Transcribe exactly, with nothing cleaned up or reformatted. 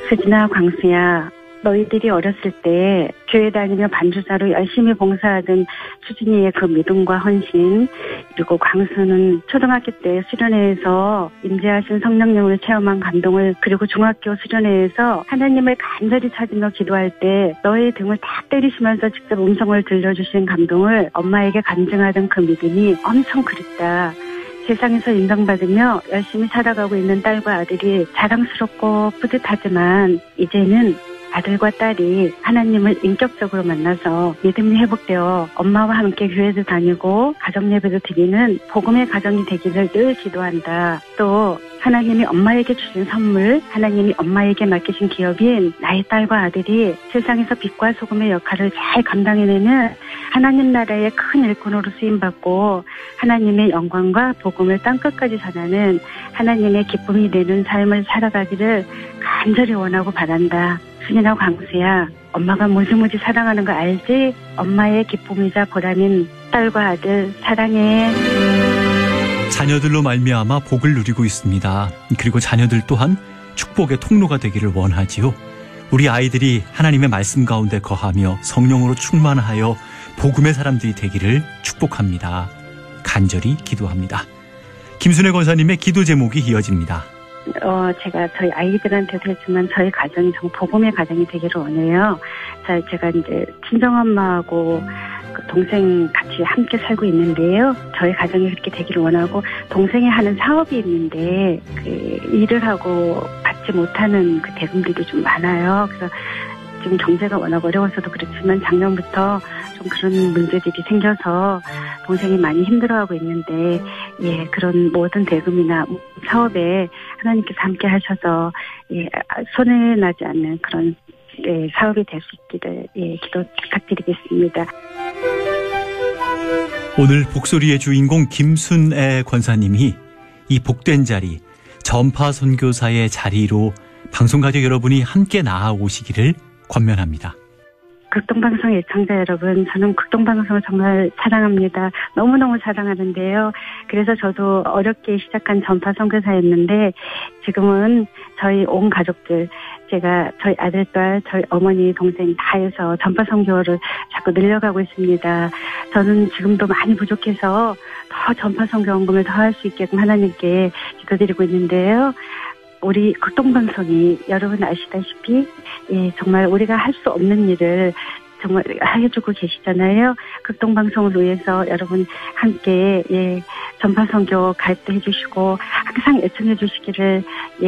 수진아, 광수야, 너희들이 어렸을 때 교회 다니며 반주자로 열심히 봉사하던 수진이의 그 믿음과 헌신, 그리고 광수는 초등학교 때 수련회에서 임재하신 성령님을 체험한 감동을, 그리고 중학교 수련회에서 하나님을 간절히 찾으며 기도할 때 너의 등을 딱 때리시면서 직접 음성을 들려주신 감동을 엄마에게 간증하던 그 믿음이 엄청 그립다. 세상에서 인정받으며 열심히 살아가고 있는 딸과 아들이 자랑스럽고 뿌듯하지만 이제는 아들과 딸이 하나님을 인격적으로 만나서 믿음이 회복되어 엄마와 함께 교회도 다니고 가정예배도 드리는 복음의 가정이 되기를 늘 기도한다. 또 하나님이 엄마에게 주신 선물, 하나님이 엄마에게 맡기신 기업인 나의 딸과 아들이 세상에서 빛과 소금의 역할을 잘 감당해내는 하나님 나라의 큰 일꾼으로 쓰임받고 하나님의 영광과 복음을 땅끝까지 전하는 하나님의 기쁨이 되는 삶을 살아가기를 간절히 원하고 바란다. 수진아, 광수야, 엄마가 무지무지 사랑하는 거 알지? 엄마의 기쁨이자 보람인 딸과 아들 사랑해. 자녀들로 말미암아 복을 누리고 있습니다. 그리고 자녀들 또한 축복의 통로가 되기를 원하지요. 우리 아이들이 하나님의 말씀 가운데 거하며 성령으로 충만하여 복음의 사람들이 되기를 축복합니다. 간절히 기도합니다. 김순애 권사님의 기도 제목이 이어집니다. 어, 제가 저희 아이들한테도 했지만 저희 가정이 정말 복음의 가정이 되기를 원해요. 자, 제가 이제 친정엄마하고 그 동생 같이 함께 살고 있는데요. 저희 가정이 그렇게 되기를 원하고, 동생이 하는 사업이 있는데 그 일을 하고 받지 못하는 그 대금들이 좀 많아요. 그래서 지금 경제가 워낙 어려워서도 그렇지만 작년부터 좀 그런 문제들이 생겨서 동생이 많이 힘들어하고 있는데, 예, 그런 모든 대금이나 사업에 하나님께서 함께 하셔서, 예, 손해 나지 않는 그런, 예, 사업이 될 수 있기를, 예, 기도 부탁드리겠습니다. 오늘 복소리의 주인공 김순애 권사님이 이 복된 자리, 전파 선교사의 자리로 방송가족 여러분이 함께 나아오시기를 권면합니다. 극동방송 애청자 여러분, 저는 극동방송을 정말 사랑합니다. 너무너무 사랑하는데요. 그래서 저도 어렵게 시작한 전파 선교사였는데 지금은 저희 온 가족들, 제가 저희 아들딸, 저희 어머니, 동생 다 해서 전파 선교를 자꾸 늘려가고 있습니다. 저는 지금도 많이 부족해서 더 전파 선교 헌금을 더 할 수 있게끔 하나님께 기도드리고 있는데요. 우리 극동방송이 여러분 아시다시피, 예, 정말 우리가 할 수 없는 일을 정말 해주고 계시잖아요. 극동방송을 위해서 여러분 함께, 예, 전파선교 가입도 해주시고 항상 애청해 주시기를, 예,